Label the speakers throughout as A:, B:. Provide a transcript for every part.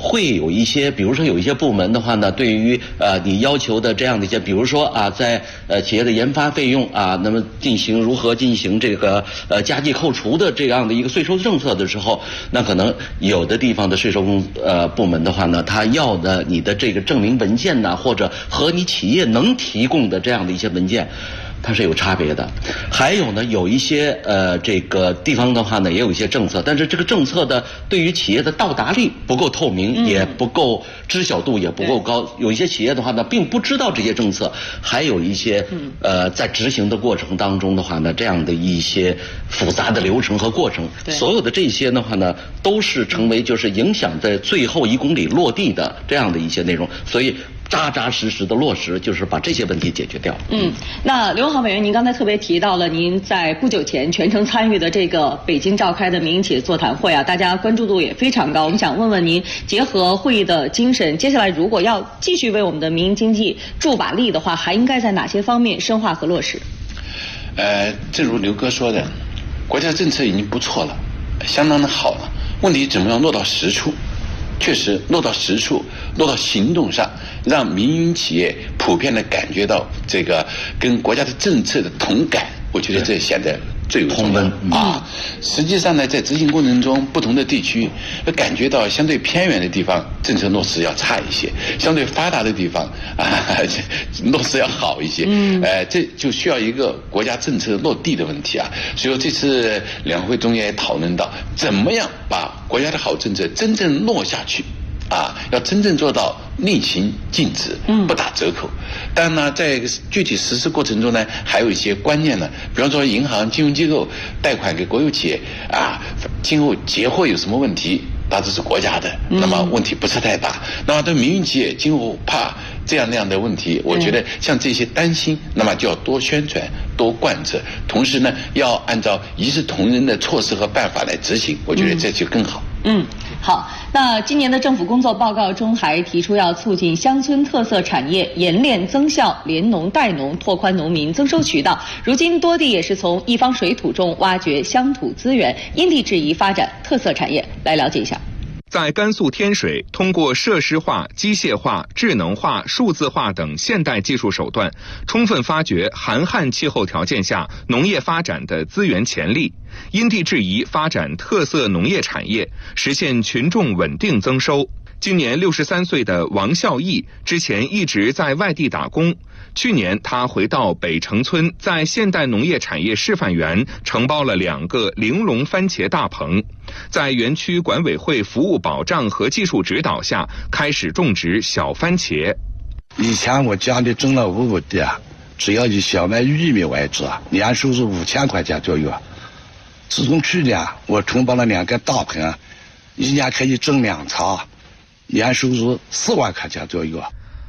A: 会有一些，比如说有一些部门的话呢，对于你要求的这样的一些，比如说在企业的研发费用那么如何进行这个加计扣除的这样的一个税收政策的时候，那可能有的地方的税收部门的话呢，他要的你的这个证明文件呢，或者和你企业能提供的这样的一些文件，它是有差别的。还有呢，有一些这个地方的话呢，也有一些政策，但是这个政策的对于企业的到达率不够透明，也不够知晓度也不够高。有一些企业的话呢，并不知道这些政策，还有一些在执行的过程当中的话呢，这样的一些复杂的流程和过程，所有的这些的话呢，都是成为就是影响在最后1公里落地的这样的一些内容，所以扎扎实实的落实，就是把这些问题解决掉。
B: 那刘航委员，您刚才特别提到了您在不久前全程参与的这个北京召开的民营企业座谈会大家关注度也非常高。我们想问问您，结合会议的精神，接下来如果要继续为我们的民营经济助把力的话，还应该在哪些方面深化和落实？
C: 正如刘哥说的，国家政策已经不错了，相当的好了，问题怎么样落到实处？确实落到实处，落到行动上，让民营企业普遍的感觉到这个跟国家的政策的同感，我觉得这显得最为重要实际上呢，在执行过程中，不同的地区感觉到相对偏远的地方政策落实要差一些，相对发达的地方落实要好一些。这就需要一个国家政策落地的问题所以这次两会中也讨论到，怎么样把国家的好政策真正落下去要真正做到令行禁止，不打折扣。但呢，在具体实施过程中呢，还有一些观念呢，比方说银行、金融机构贷款给国有企业今后结货有什么问题，大致是国家的，那么问题不是太大。那么对民营企业今后怕这样那样的问题，我觉得像这些担心，那么就要多宣传、多贯彻，同时呢，要按照一视同仁的措施和办法来执行，我觉得这就更好。
B: 好，那今年的政府工作报告中还提出要促进乡村特色产业研练增效、联农带农，拓宽农民增收渠道。如今多地也是从一方水土中挖掘乡土资源，因地制宜发展特色产业。来了解一下。
D: 在甘肃天水，通过设施化、机械化、智能化、数字化等现代技术手段，充分发掘寒旱气候条件下农业发展的资源潜力，因地制宜发展特色农业产业，实现群众稳定增收。今年63岁的王孝义之前一直在外地打工，去年他回到北城村，在现代农业产业示范园承包了2个玲珑番茄大棚，在园区管委会服务保障和技术指导下，开始种植小番茄。
E: 以前我家里种了5亩地主要以小麦、玉米为主年收入5000块钱左右。自从去年我承包了2个大棚，一年可以种2场，年收入4万块钱左右。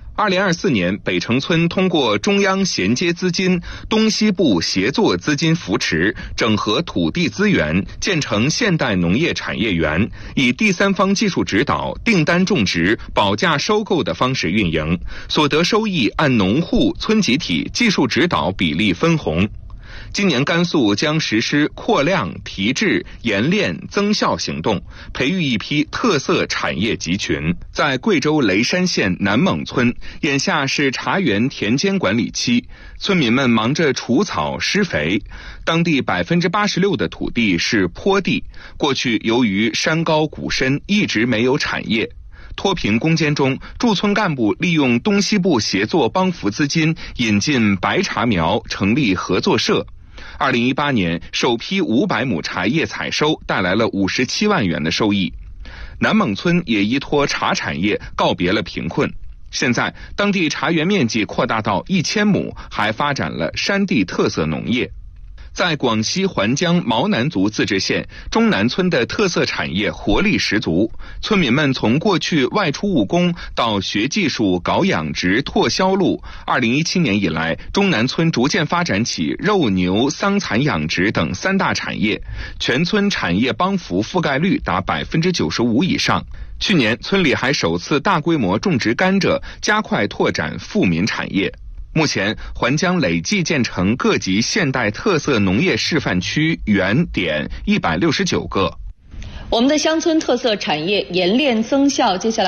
D: 2024年，北城村通过中央衔接资金、东西部协作资金扶持，整合土地资源，建成现代农业产业园，以第三方技术指导、订单种植、保价收购的方式运营，所得收益按农户、村集体、技术指导比例分红。今年甘肃将实施扩量、提质、研练、增效行动，培育一批特色产业集群。在贵州雷山县南勐村，眼下是茶园田间管理期，村民们忙着除草施肥。当地86%的土地是坡地，过去由于山高谷深，一直没有产业。脱贫攻坚中，驻村干部利用东西部协作帮扶资金，引进白茶苗，成立合作社。2018年，首批500亩茶叶采收，带来了57万元的收益。南勐村也依托茶产业告别了贫困。现在，当地茶园面积扩大到1000亩，还发展了山地特色农业。在广西环江毛南族自治县中南村的特色产业活力十足，村民们从过去外出务工到学技术、搞养殖、拓销路。2017年以来，中南村逐渐发展起肉牛、桑蚕养殖等3大产业，全村产业帮扶覆盖率达95%以上。去年，村里还首次大规模种植甘蔗，加快拓展富民产业。目前，环江累计建成各级现代特色农业示范区园点169个。
B: 我们的乡村特色产业研练增效，接下来